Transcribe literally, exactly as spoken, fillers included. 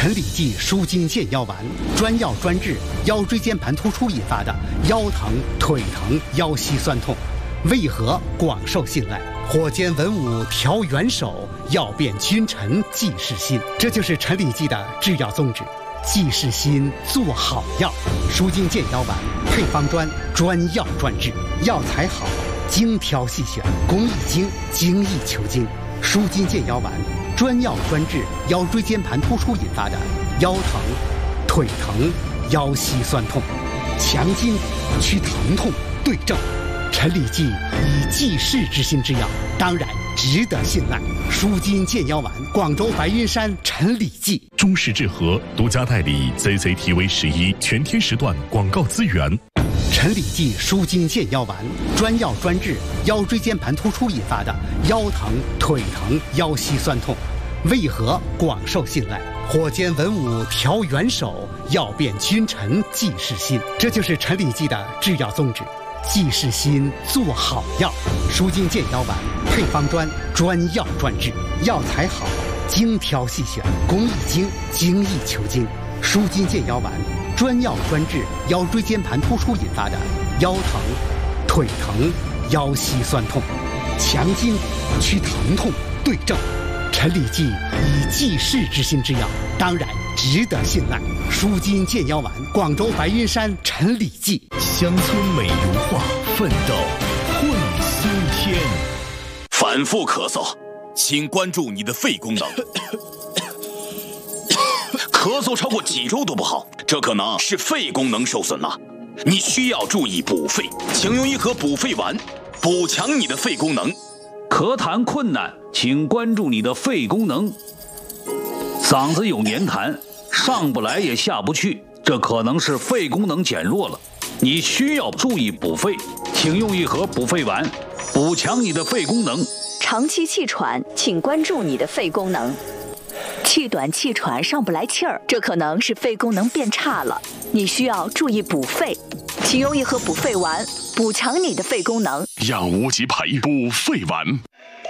陈李济舒筋健腰丸，专药专治腰椎间盘突出引发的腰疼、腿疼、腰膝酸痛，为何广受信赖？火煎文武调元首，药变君臣济世心。这就是陈李济的制药宗旨。济世心，做好药。舒筋健腰丸配方专，专药专治，药材好，精挑细选，工艺精，精益求精。舒筋健腰丸专药专治腰椎间盘突出引发的腰疼、腿疼、腰膝酸痛，强筋祛疼痛，对症。陈李济以济世之心之药，当然值得信赖。舒筋健腰丸，广州白云山陈李济。 中式治和独家代理 C C T V 十一全天时段广告资源。 陈李济舒筋健腰丸，专药专治腰椎间盘突出引发的腰疼、腿疼、腰膝酸痛，为何广受信赖？火煎文武调元首，药变君臣济世心。这就是陈李济的制药宗旨。济世心，做好药。舒筋健腰丸配方专，专药专治，药材好，精挑细选，工艺精，精益求精。舒筋健腰丸专药专治腰椎间盘突出引发的腰疼、腿疼、腰膝酸痛，强筋祛疼痛，对症。陈李济以济世之心之药，当然值得信赖。舒筋健腰丸，广州白云山陈李济。 乡村美如画，奋斗会苏天。 反复咳嗽，请关注你的肺功能。咳嗽超过几周都不好，这可能是肺功能受损了。你需要注意补肺，请用一盒补肺丸，补强你的肺功能。 咳痰困难，请关注你的肺功能。嗓子有黏痰，上不来也下不去，这可能是肺功能减弱了。你需要注意补肺，请用一盒补肺丸，补强你的肺功能。 长期气喘，请关注你的肺功能。气短气喘上不来气儿，这可能是肺功能变差了，你需要注意补肺，请用一盒补肺丸，补强你的肺功能。 养无极培补肺丸。